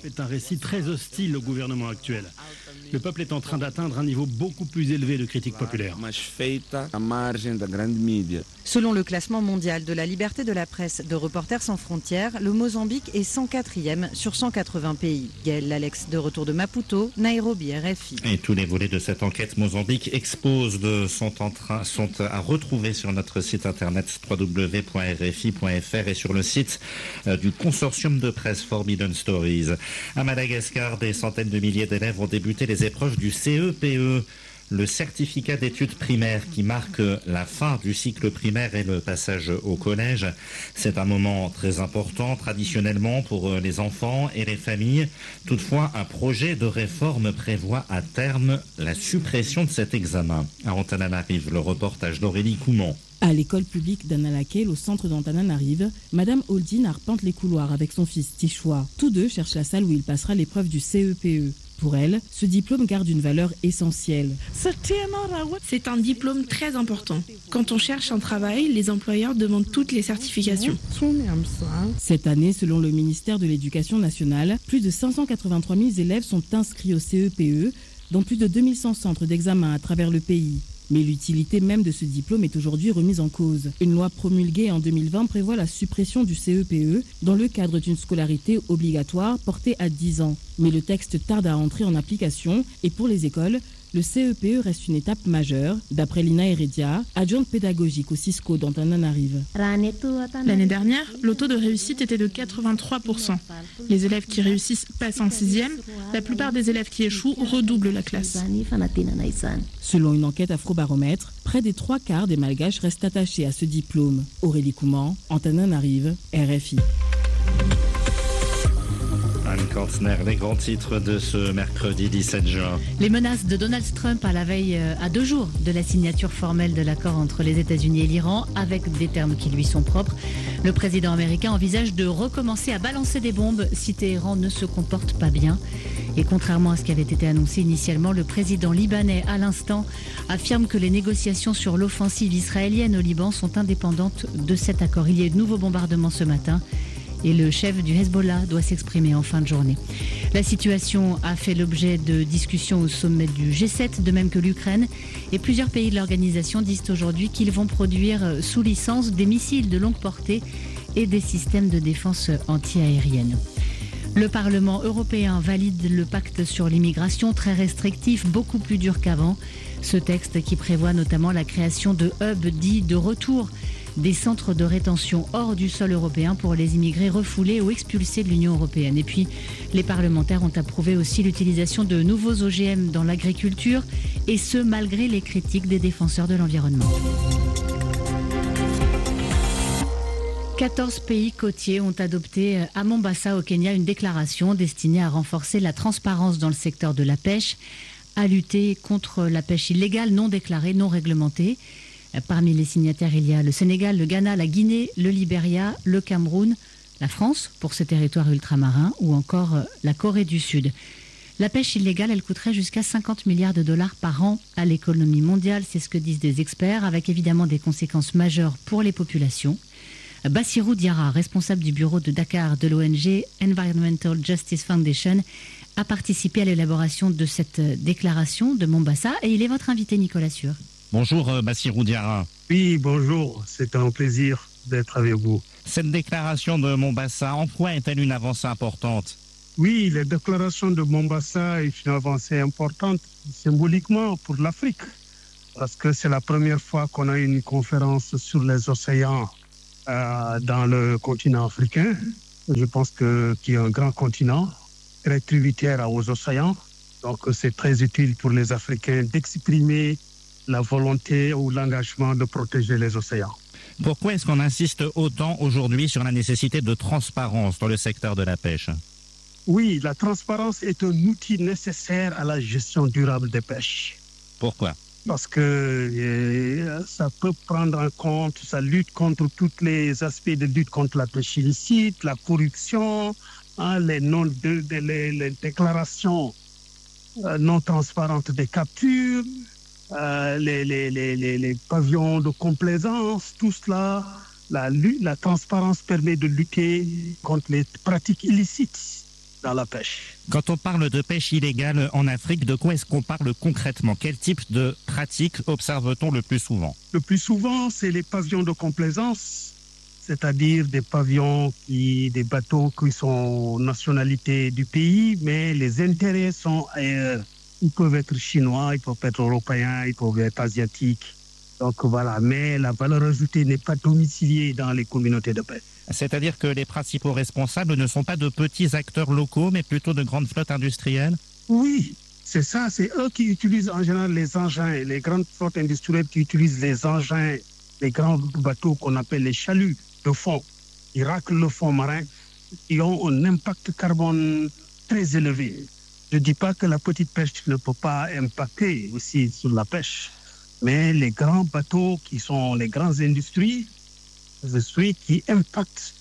est un récit très hostile au gouvernement actuel. Le peuple est en train d'atteindre un niveau beaucoup plus élevé de critique populaire. Selon le classement mondial de la liberté de la presse de Reporters sans frontières, le Mozambique est 104e sur 180 pays. Gaël Lalex de retour de Maputo, Nairobi, RFI. Et tous les volets de cette enquête Mozambique Expose sont à retrouver sur notre site internet www.rfi.fr et sur le site du consortium de presse Forbidden Stories. À Madagascar, des centaines de milliers d'élèves ont débuté les épreuves du CEPE, le certificat d'études primaires qui marque la fin du cycle primaire et le passage au collège. C'est un moment très important traditionnellement pour les enfants et les familles. Toutefois, un projet de réforme prévoit à terme la suppression de cet examen. À Antananarive, le reportage d'Aurélie Coumont. À l'école publique d'Analakel, au centre d'Antananarive, Madame Holdine arpente les couloirs avec son fils Tichoua. Tous deux cherchent la salle où il passera l'épreuve du CEPE. Pour elle, ce diplôme garde une valeur essentielle. C'est un diplôme très important. Quand on cherche un travail, les employeurs demandent toutes les certifications. Cette année, selon le ministère de l'Éducation nationale, plus de 583 000 élèves sont inscrits au CEPE dans plus de 2100 centres d'examen à travers le pays. Mais l'utilité même de ce diplôme est aujourd'hui remise en cause. Une loi promulguée en 2020 prévoit la suppression du CEPE dans le cadre d'une scolarité obligatoire portée à 10 ans. Mais le texte tarde à entrer en application et pour les écoles, le CEPE reste une étape majeure. D'après Lina Heredia, adjointe pédagogique au Cisco d'Antananarive. L'année dernière, le taux de réussite était de 83%. Les élèves qui réussissent passent en 6e. La plupart des élèves qui échouent redoublent la classe. Selon une enquête Afrobaromètre, près des 3/4 des Malgaches restent attachés à ce diplôme. Aurélie Coumont, Antananarive, RFI. Anne Kantner, les grands titres de ce mercredi 17 juin. Les menaces de Donald Trump à 2 jours de la signature formelle de l'accord entre les États-Unis et l'Iran, avec des termes qui lui sont propres. Le président américain envisage de recommencer à balancer des bombes si Téhéran ne se comporte pas bien. Et contrairement à ce qui avait été annoncé initialement, le président libanais, à l'instant, affirme que les négociations sur l'offensive israélienne au Liban sont indépendantes de cet accord. Il y a eu de nouveaux bombardements ce matin. Et le chef du Hezbollah doit s'exprimer en fin de journée. La situation a fait l'objet de discussions au sommet du G7, de même que l'Ukraine. Et plusieurs pays de l'organisation disent aujourd'hui qu'ils vont produire sous licence des missiles de longue portée et des systèmes de défense anti-aérienne. Le Parlement européen valide le pacte sur l'immigration, très restrictif, beaucoup plus dur qu'avant. Ce texte qui prévoit notamment la création de hubs dits de retour, des centres de rétention hors du sol européen pour les immigrés refoulés ou expulsés de l'Union européenne. Et puis, les parlementaires ont approuvé aussi l'utilisation de nouveaux OGM dans l'agriculture, et ce, malgré les critiques des défenseurs de l'environnement. 14 pays côtiers ont adopté à Mombasa, au Kenya, une déclaration destinée à renforcer la transparence dans le secteur de la pêche, à lutter contre la pêche illégale, non déclarée, non réglementée. Parmi les signataires, il y a le Sénégal, le Ghana, la Guinée, le Libéria, le Cameroun, la France pour ses territoires ultramarins ou encore la Corée du Sud. La pêche illégale, elle coûterait jusqu'à 50 milliards de dollars par an à l'économie mondiale, c'est ce que disent des experts, avec évidemment des conséquences majeures pour les populations. Bassirou Diarra, responsable du bureau de Dakar de l'ONG Environmental Justice Foundation, a participé à l'élaboration de cette déclaration de Mombasa et il est votre invité, Nicolas Sûr. Bonjour Bassirou Diarra. Oui, bonjour, c'est un plaisir d'être avec vous. Cette déclaration de Mombasa, en quoi est-elle une avancée importante ? Oui, la déclaration de Mombasa est une avancée importante symboliquement pour l'Afrique, parce que c'est la première fois qu'on a une conférence sur les océans dans le continent africain. Je pense qu'il y a un grand continent très tributaire aux océans, donc c'est très utile pour les Africains d'exprimer la volonté ou l'engagement de protéger les océans. Pourquoi est-ce qu'on insiste autant aujourd'hui sur la nécessité de transparence dans le secteur de la pêche ? Oui, la transparence est un outil nécessaire à la gestion durable des pêches. Pourquoi ? Parce que ça peut prendre en compte, ça lutte contre tous les aspects de lutte contre la pêche illicite, la corruption, les déclarations non transparentes des captures, les pavillons de complaisance, tout cela. La transparence permet de lutter contre les pratiques illicites. dans la pêche. Quand on parle de pêche illégale en Afrique, de quoi est-ce qu'on parle concrètement? Quel type de pratiques observe-t-on le plus souvent? Le plus souvent, c'est les pavillons de complaisance, c'est-à-dire des pavillons, des bateaux qui sont nationalité du pays, mais les intérêts sont ailleurs. Ils peuvent être chinois, ils peuvent être européens, ils peuvent être asiatiques. Donc voilà, mais la valeur ajoutée n'est pas domiciliée dans les communautés de pêche. C'est-à-dire que les principaux responsables ne sont pas de petits acteurs locaux, mais plutôt de grandes flottes industrielles? Oui, c'est ça. C'est eux qui utilisent en général les engins, les grandes flottes industrielles qui utilisent les engins, les grands bateaux qu'on appelle les chaluts de fond. Ils raclent le fond marin, qui ont un impact carbone très élevé. Je ne dis pas que la petite pêche ne peut pas impacter aussi sur la pêche, mais les grands bateaux qui sont les grandes industries qui impactent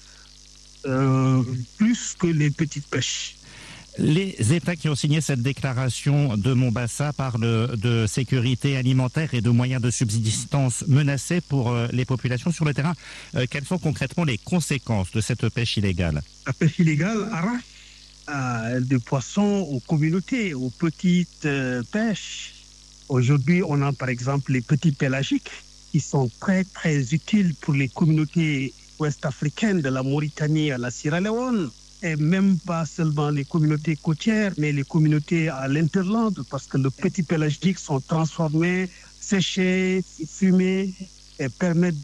plus que les petites pêches. Les États qui ont signé cette déclaration de Mombasa parlent de sécurité alimentaire et de moyens de subsistance menacés pour les populations sur le terrain. Quelles sont concrètement les conséquences de cette pêche illégale? La pêche illégale arrache des poissons aux communautés, aux petites pêches. Aujourd'hui, on a par exemple les petits pélagiques qui sont très, très utiles pour les communautés ouest-africaines de la Mauritanie à la Sierra Leone. Et même pas seulement les communautés côtières, mais les communautés à l'interland, parce que les petits pélagiques sont transformés, séchés, fumés, et permettent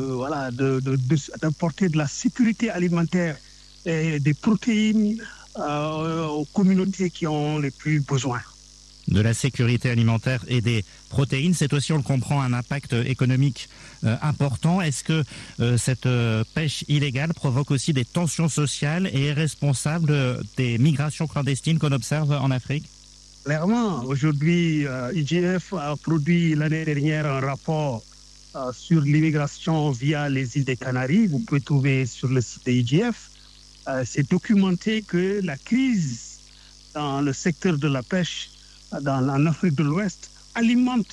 d'apporter de la sécurité alimentaire et des protéines aux communautés qui ont les plus besoin. De la sécurité alimentaire et des protéines, c'est aussi, on le comprend, un impact économique important. Est-ce que cette pêche illégale provoque aussi des tensions sociales et est responsable des migrations clandestines qu'on observe en Afrique? Clairement, aujourd'hui, IGF a produit l'année dernière un rapport sur l'immigration via les îles des Canaries. Vous pouvez trouver sur le site de IGF. C'est documenté que la crise dans le secteur de la pêche en Afrique de l'Ouest alimente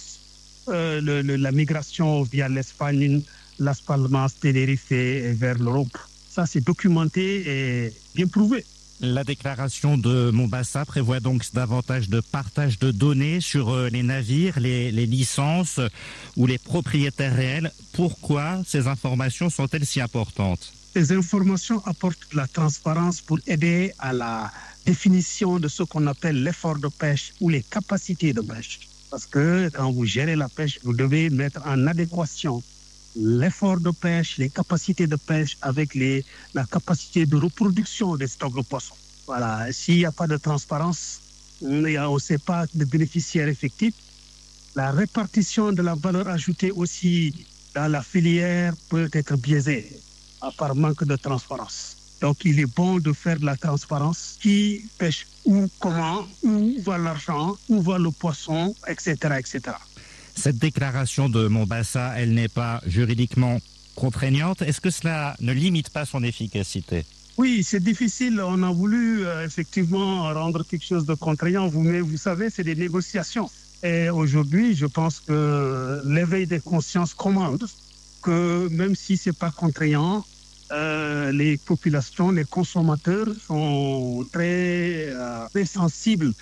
la migration via l'Espagne, Las Palmas, Tenerife et vers l'Europe. Ça, c'est documenté et bien prouvé. La déclaration de Mombasa prévoit donc davantage de partage de données sur les navires, les licences ou les propriétaires réels. Pourquoi ces informations sont-elles si importantes? Ces informations apportent de la transparence pour aider à la définition de ce qu'on appelle l'effort de pêche ou les capacités de pêche. Parce que quand vous gérez la pêche, vous devez mettre en adéquation l'effort de pêche, les capacités de pêche avec la capacité de reproduction des stocks de poissons. Voilà, s'il n'y a pas de transparence, on ne sait pas les bénéficiaires effectifs. La répartition de la valeur ajoutée aussi dans la filière peut être biaisée par manque de transparence. Donc, il est bon de faire de la transparence. Qui pêche où, comment, où va l'argent, où va le poisson, etc., etc. Cette déclaration de Mombasa, elle n'est pas juridiquement contraignante. Est-ce que cela ne limite pas son efficacité? Oui, c'est difficile. On a voulu effectivement rendre quelque chose de contraignant. Mais vous savez, c'est des négociations. Et aujourd'hui, je pense que l'éveil des consciences commande que même si ce n'est pas contraignant, les populations, les consommateurs sont très sensibles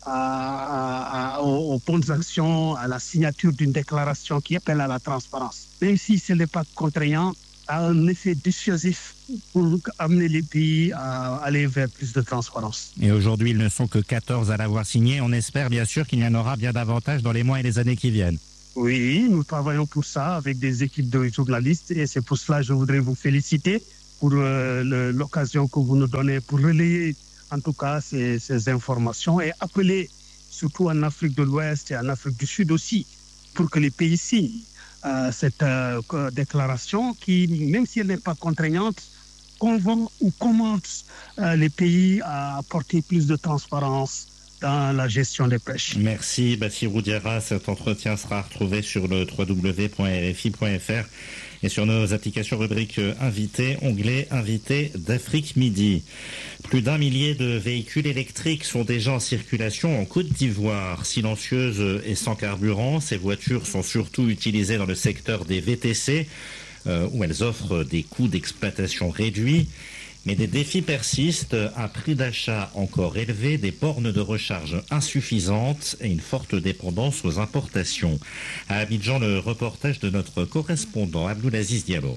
aux bonnes actions, à la signature d'une déclaration qui appelle à la transparence. Même si ce n'est pas contraignant, a un effet dissuasif pour amener les pays à aller vers plus de transparence. Et aujourd'hui, ils ne sont que 14 à l'avoir signé. On espère bien sûr qu'il y en aura bien davantage dans les mois et les années qui viennent. Oui, nous travaillons pour ça avec des équipes de journalistes et c'est pour cela que je voudrais vous féliciter pour l'occasion que vous nous donnez pour relayer en tout cas ces informations et appeler surtout en Afrique de l'Ouest et en Afrique du Sud aussi pour que les pays signent cette déclaration qui, même si elle n'est pas contraignante, convoque ou commande les pays à apporter plus de transparence dans la gestion des pêches. Merci Bassirou Diarra. Cet entretien sera retrouvé sur le www.rfi.fr et sur nos applications rubrique Invités, onglet Invités d'Afrique Midi. Plus d'1 millier de véhicules électriques sont déjà en circulation en Côte d'Ivoire. Silencieuses et sans carburant, ces voitures sont surtout utilisées dans le secteur des VTC où elles offrent des coûts d'exploitation réduits. Mais des défis persistent, un prix d'achat encore élevé, des bornes de recharge insuffisantes et une forte dépendance aux importations. À Abidjan, le reportage de notre correspondant Abdoulaziz Diallo.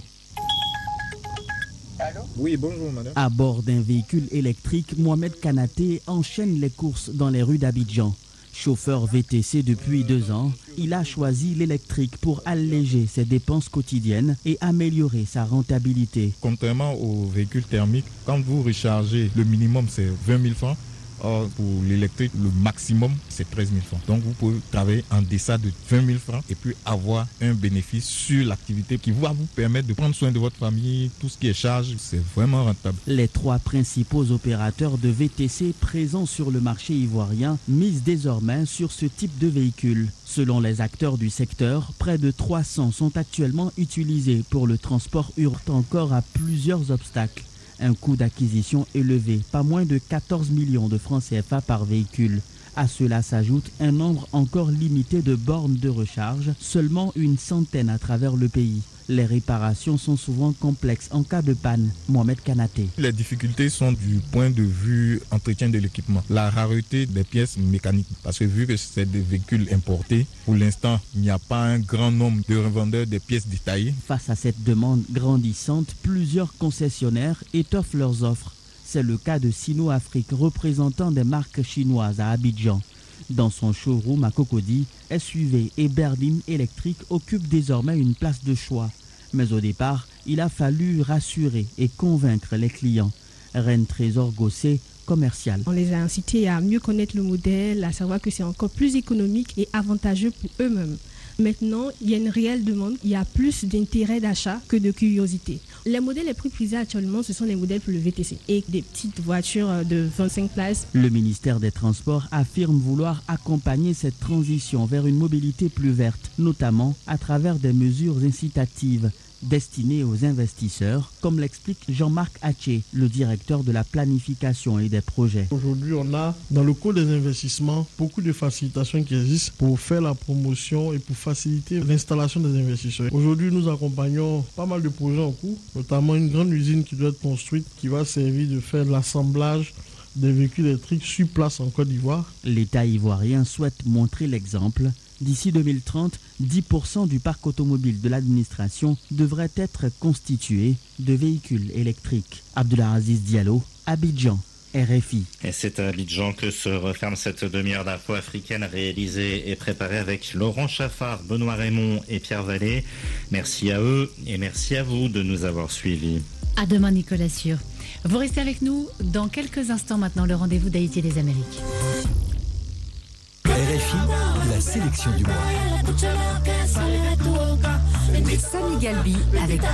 Oui, bonjour madame. À bord d'un véhicule électrique, Mohamed Kanaté enchaîne les courses dans les rues d'Abidjan. Chauffeur VTC depuis 2 ans, il a choisi l'électrique pour alléger ses dépenses quotidiennes et améliorer sa rentabilité. Contrairement aux véhicules thermiques, quand vous rechargez, le minimum c'est 20 000 francs. Or, pour l'électrique, le maximum, c'est 13 000 francs. Donc, vous pouvez travailler en deçà de 20 000 francs et puis avoir un bénéfice sur l'activité qui va vous permettre de prendre soin de votre famille. Tout ce qui est charge, c'est vraiment rentable. Les 3 principaux opérateurs de VTC présents sur le marché ivoirien misent désormais sur ce type de véhicule. Selon les acteurs du secteur, près de 300 sont actuellement utilisés pour le transport urbain, encore à plusieurs obstacles. Un coût d'acquisition élevé, pas moins de 14 millions de francs CFA par véhicule. À cela s'ajoute un nombre encore limité de bornes de recharge, seulement une centaine à travers le pays. Les réparations sont souvent complexes en cas de panne. Mohamed Kanaté. Les difficultés sont du point de vue entretien de l'équipement. La rareté des pièces mécaniques. Parce que vu que c'est des véhicules importés, pour l'instant, il n'y a pas un grand nombre de revendeurs des pièces détaillées. Face à cette demande grandissante, plusieurs concessionnaires étoffent leurs offres. C'est le cas de Sino Afrique, représentant des marques chinoises à Abidjan. Dans son showroom à Cocody, SUV et berline électrique occupent désormais une place de choix. Mais au départ, il a fallu rassurer et convaincre les clients. Reine Trésor Gossé, commercial. On les a incités à mieux connaître le modèle, à savoir que c'est encore plus économique et avantageux pour eux-mêmes. Maintenant, il y a une réelle demande, il y a plus d'intérêt d'achat que de curiosité. Les modèles les plus prisés actuellement, ce sont les modèles pour le VTC et des petites voitures de 25 places. Le ministère des Transports affirme vouloir accompagner cette transition vers une mobilité plus verte, notamment à travers des mesures incitatives destinées aux investisseurs, comme l'explique Jean-Marc Haché, le directeur de la planification et des projets. Aujourd'hui, on a dans le cours des investissements beaucoup de facilitations qui existent pour faire la promotion et pour faciliter l'installation des investisseurs. Aujourd'hui, nous accompagnons pas mal de projets en cours, notamment une grande usine qui doit être construite, qui va servir de faire l'assemblage des véhicules électriques sur place en Côte d'Ivoire. L'État ivoirien souhaite montrer l'exemple. D'ici 2030, 10% du parc automobile de l'administration devrait être constitué de véhicules électriques. Abdoulaziz Diallo, Abidjan, RFI. Et c'est à Abidjan que se referme cette demi-heure d'info africaine réalisée et préparée avec Laurent Chaffard, Benoît Raymond et Pierre Vallée. Merci à eux et merci à vous de nous avoir suivis. À demain, Nicolas Sûr. Vous restez avec nous dans quelques instants maintenant, le rendez-vous d'Haïti et des Amériques. RFI, la sélection du mois. Samy Galbi avec